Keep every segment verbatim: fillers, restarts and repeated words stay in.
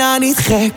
nou niet gek.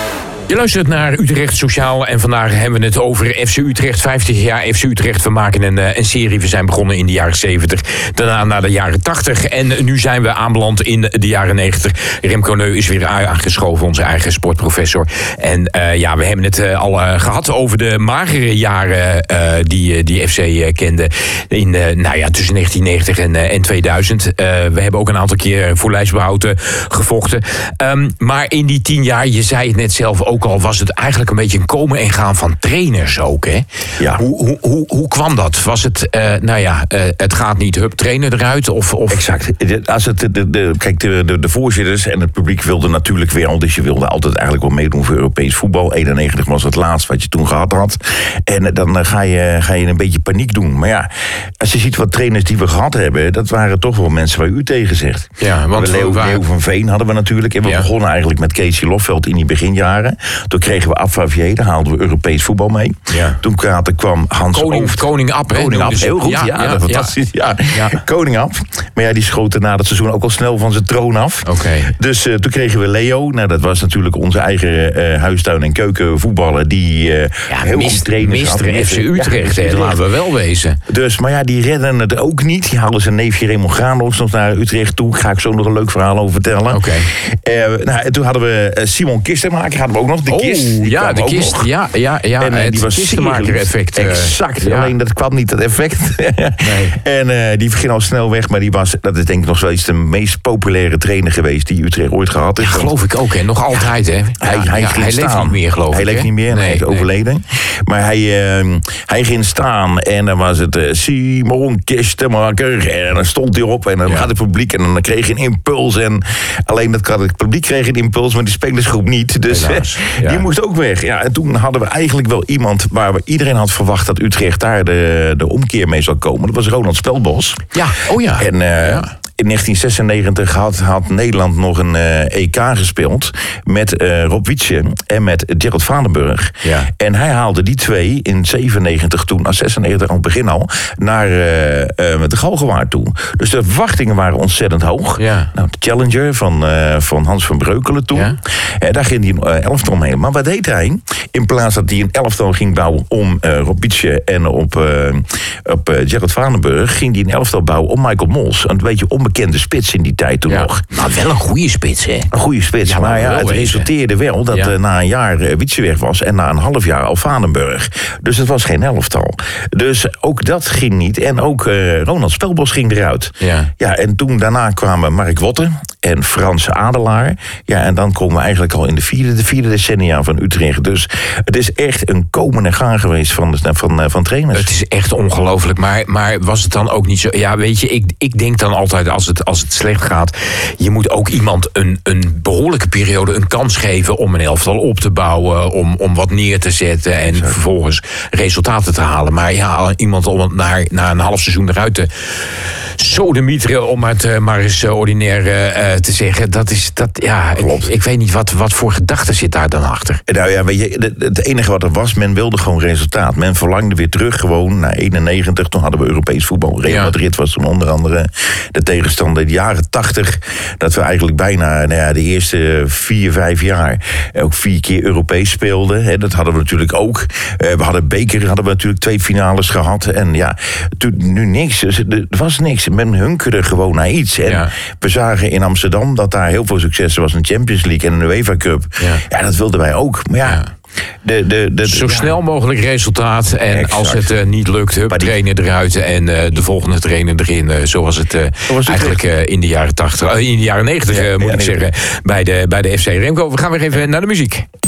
Je luistert naar Utrecht Sociaal en vandaag hebben we het over F C Utrecht. vijftig jaar F C Utrecht. We maken een, een serie. We zijn begonnen in de jaren zeventig. Daarna naar de jaren tachtig. En nu zijn we aanbeland in de jaren negentig. Remco Neu is weer aangeschoven, onze eigen sportprofessor. En uh, ja, we hebben het uh, al uh, gehad over de magere jaren uh, die, die F C uh, kende. In, uh, nou ja, tussen negentien negentig en, uh, en tweeduizend. Uh, we hebben ook een aantal keer voor Lijsbehoud gevochten. Um, maar in die tien jaar, je zei het net zelf ook, ook al was het eigenlijk een beetje een komen en gaan van trainers ook, hè? Ja. Hoe, hoe, hoe, hoe kwam dat? Was het, uh, nou ja, uh, het gaat niet, hup, trainer eruit? Of, of... Exact. Als het, de, de, kijk, de, de, de voorzitters en het publiek wilden natuurlijk weer, dus je wilde altijd eigenlijk wel meedoen voor Europees voetbal. eenennegentig was het laatst wat je toen gehad had. En dan uh, ga, je, ga je een beetje paniek doen. Maar ja, als je ziet wat trainers die we gehad hebben, dat waren toch wel mensen waar u tegen zegt. Ja, want Leo, waar... Leo van Veen hadden we natuurlijk. En we ja. begonnen eigenlijk met Casey Lofveld in die beginjaren. Toen kregen we Ab Favier, daar haalden we Europees voetbal mee. Ja. Toen kwam Hans Koning, Ooft. Koning Ab, hè? Koning Ab, heel goed. Ja, ja, ja, fantastisch. Ja. Ja. Ja. Koning Ab. Maar ja, die schoten na dat seizoen ook al snel van zijn troon af. Okay. Dus uh, toen kregen we Leo. Nou, dat was natuurlijk onze eigen uh, huistuin- en keukenvoetballer. Die uh, ja, heel mist, goed trainen. mister F C Utrecht, ja, hè, laten we wel wezen. Dus, maar ja, die redden het ook niet. Die haalden zijn neefje Raymond Graanloos nog naar Utrecht toe. Daar ga ik zo nog een leuk verhaal over vertellen. Okay. Uh, nou, en toen hadden we uh, Simon Kistenmaker. Hadden we ook nog. De oh, Kist. Ja, de Kist. Ja, ja, ja. En, uh, het die was Kistenmaker-effect. Uh, exact. Ja. Alleen dat kwam niet, dat effect. Nee. En uh, die ging al snel weg. Maar die was, dat is denk ik nog steeds de meest populaire trainer geweest die Utrecht ooit gehad heeft. Ja, geloof ik ook, hè. Nog altijd, hè. Ja, hij, hij, ja, ging hij staan. leeft niet meer, geloof hij ik. Hij leeft niet meer en nee, hij is nee. overleden. Maar hij, uh, hij ging staan en dan was het uh, Simon Kistenmaker. En dan stond hij op en dan ja. gaat het publiek en dan kreeg je een impuls. En alleen dat het publiek kreeg een impuls, maar die spelersgroep niet. Dus Helaas, ja. die moest ook weg. Ja, en toen hadden we eigenlijk wel iemand waar we iedereen had verwacht dat Utrecht daar de, de omkeer mee zou komen. Dat was Ronald Spelbos. Ja, oh ja. En uh, ja. in negentien zesennegentig had, had Nederland nog een uh, E K gespeeld met uh, Rob Wietse en met Gerald Vadenburg. Ja. En hij haalde die twee in zevenennegentig toen, als zesennegentig aan het begin al, naar uh, uh, de Galgenwaard toe. Dus de verwachtingen waren ontzettend hoog. Ja. Nou, de Challenger van, uh, van Hans van Breukelen toen. Ja. En daar ging hij een uh, elftal omheen. Maar wat deed hij? In plaats dat hij een elftal ging bouwen om uh, Rob Wietse en op, uh, op uh, Gerald Vadenburg, ging hij een elftal bouwen om Michael Mols. Een beetje onbekende spits in die tijd toen ja. nog. Maar wel een goede spits, hè? Een goede spits. Ja, maar maar ja, het wezen. resulteerde wel dat ja. uh, na een jaar uh, Wietse weg was en na een half jaar al Vadenburg. Dus het was geen elftal. Dus ook dat ging niet. En ook uh, Ronald Spelbos ging eruit. Ja. Ja, en toen daarna kwamen Mark Wotte en Frans Adelaar. Ja, en dan komen we eigenlijk al in de vierde, de vierde decennia van Utrecht. Dus het is echt een komen en gaan geweest van, van, van trainers. Het is echt ongelooflijk. Maar, maar was het dan ook niet zo? Ja, weet je, ik, ik denk dan altijd als het, als het slecht gaat, je moet ook iemand een, een behoorlijke periode een kans geven om een elftal op te bouwen, om, om wat neer te zetten en Exact. vervolgens resultaten te halen. Maar ja, iemand om het na, na een half seizoen eruit te sodemieteren, om het uh, maar eens uh, ordinair uh, te zeggen, dat is, dat, ja, Klopt. Ik, ik weet niet wat, wat voor gedachten zit daar dan achter. Nou ja, weet je, het enige wat er was, men wilde gewoon resultaat. Men verlangde weer terug gewoon naar eenennegentig, toen hadden we Europees voetbal. Real ja. Madrid was toen onder andere de tegenstander. De jaren tachtig, dat we eigenlijk bijna nou ja, de eerste vier, vijf jaar ook vier keer Europees speelden. Hè, dat hadden we natuurlijk ook. Uh, we hadden beker, hadden we natuurlijk twee finales gehad. En ja, toen, nu niks. Er was niks. Men hunkerde gewoon naar iets. En ja. we zagen in Amsterdam dat daar heel veel succes was. Een Champions League en een UEFA Cup. Ja, ja dat wilden wij ook. Maar ja... ja. De, de, de, Zo ja. snel mogelijk resultaat. En exact. Als het uh, niet lukt, hup, trainer eruit en uh, de volgende trainer erin. Uh, zoals het uh, was eigenlijk uh, in de jaren tachtig, uh, in de jaren negentig, uh, moet ja, ik nee, zeggen, nee. bij de, bij de F C Remco. We gaan weer even naar de muziek.